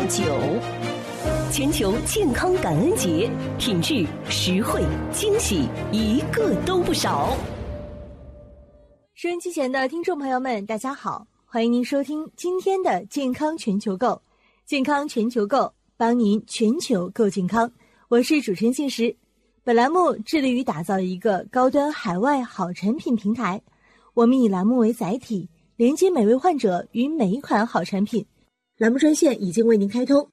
9。全球健康感恩节，品质、实惠、惊喜，一个都不少。 收音机前的听众朋友们，大家好，欢迎您收听今天的健康全球购。健康全球购，帮您全球购健康。我是主持人信实。本栏目致力于打造一个高端海外好产品平台。我们以栏目为载体，连接每位患者与每一款好产品。栏目专线已经为您开通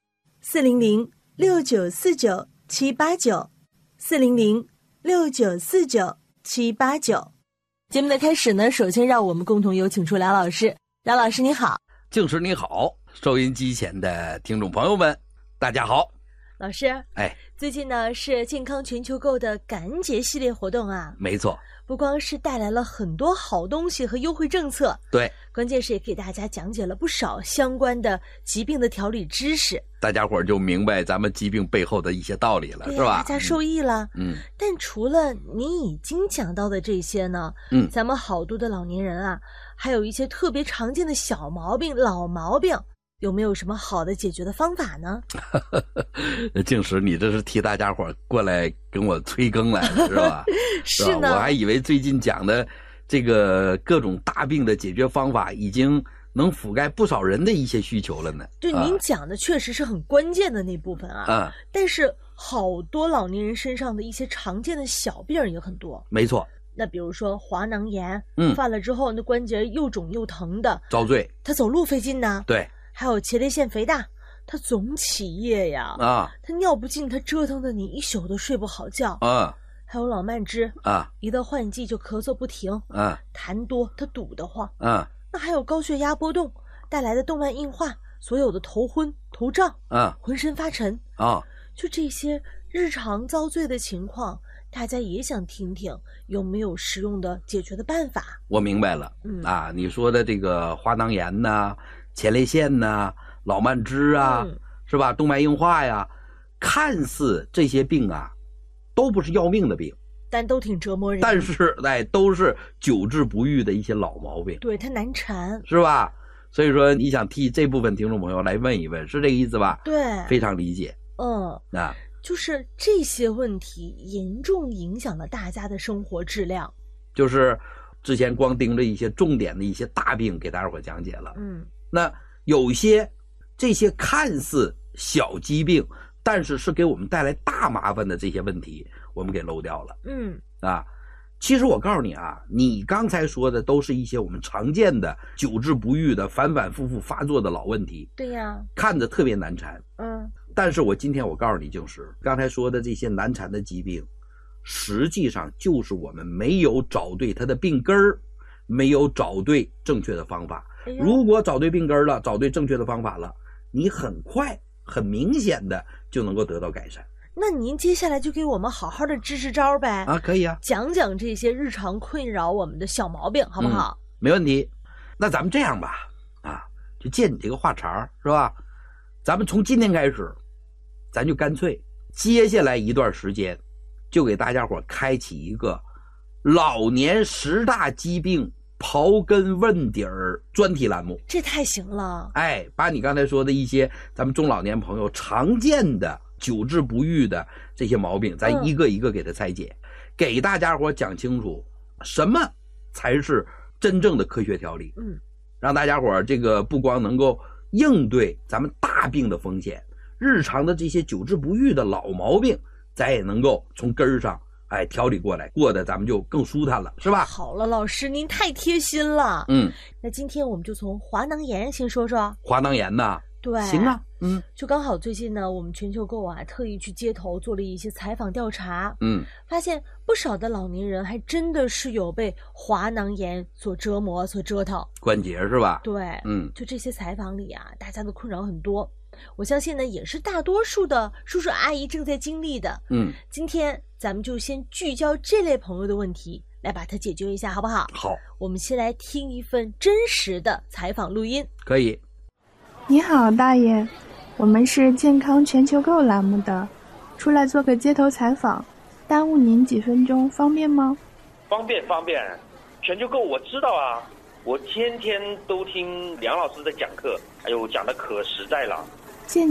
，400-6949-789，400-6949-789。节目的开始呢，首先让我们共同有请出梁老师。梁老师你好。 静师你好，收音机前的听众朋友们大家好。 老师，最近呢是健康全球购的感恩节系列活动啊。 没错， 不光是带来了很多好东西和优惠政策， 对， 关键是也给大家讲解了不少相关的疾病的调理知识， 大家伙儿就明白咱们疾病背后的一些道理了，是吧？ 大家受益了。但除了你已经讲到的这些呢，咱们好多的老年人啊，还有一些特别常见的小毛病、老毛病，有没有什么好的解决的方法呢？ 静时，你这是替大家伙过来跟我催更来了，是吧？ 是呢， 我还以为最近讲的这个各种大病的解决方法已经能覆盖不少人的一些需求了呢。 对，您讲的确实是很关键的那部分啊。但是好多老年人身上的一些常见的小病也很多。没错。那比如说滑囊炎，犯了之后那关节又肿又疼的，遭罪，他走路费劲呢。对。还有前列腺肥大，他总起夜呀，他尿不尽，他折腾的你一宿都睡不好觉。还有老慢支，一到换季就咳嗽不停，痰多，他堵得慌。那还有高血压波动带来的动脉硬化，所有的头昏头胀，浑身发沉，就这些日常遭罪的情况，大家也想听听有没有实用的解决的办法。我明白了，你说的这个滑囊炎呐，前列腺呐，老慢支啊，是吧？动脉硬化呀，看似这些病啊，都不是要命的病，但都挺折磨人。但是都是久治不愈的一些老毛病。对，它难缠，是吧？所以说，你想替这部分听众朋友来问一问，是这个意思吧？对，非常理解。就是这些问题严重影响了大家的生活质量。就是之前光盯着一些重点的一些大病给大家伙讲解了。那有一些这些看似小疾病，但是是给我们带来大麻烦的这些问题，我们给漏掉了。其实我告诉你啊，你刚才说的都是一些我们常见的久治不愈的反反复复发作的老问题。对呀，看着特别难缠。但是今天我告诉你，就是刚才说的这些难缠的疾病，实际上就是我们没有找对它的病根儿，没有找对正确的方法。如果找对病根了，找对正确的方法了，你很快很明显的就能够得到改善。那您接下来就给我们好好的支支招呗。可以啊，讲讲这些日常困扰我们的小毛病好不好？没问题。那咱们这样吧，就借你这个话茬是吧，咱们从今天开始，咱就干脆接下来一段时间就给大家伙开启一个老年10大疾病刨根问底儿专题栏目。这太行了。把你刚才说的一些咱们中老年朋友常见的久治不愈的这些毛病，咱一个一个给它拆解，给大家伙讲清楚什么才是真正的科学调理。让大家伙这个不光能够应对咱们大病的风险，日常的这些久治不愈的老毛病，咱也能够从根儿上调理过来，过得咱们就更舒坦了，是吧？好了，老师您太贴心了。那今天我们就从滑囊炎先说说。滑囊炎呢？对，行啊。就刚好最近呢，我们全球购特意去街头做了一些采访调查。发现不少的老年人还真的是有被滑囊炎所折磨、所折腾。关节是吧？对。就这些采访里大家的困扰很多。我相信呢，也是大多数的叔叔阿姨正在经历的。今天咱们就先聚焦这类朋友的问题，来把它解决一下，好不好？好。我们先来听一份真实的采访录音。可以。 你好，大爷，我们是健康全球购栏目的，出来做个街头采访，耽误您几分钟，方便吗？ 方便，全球购我知道啊，我天天都听梁老师的讲课，哎呦，讲的可实在了。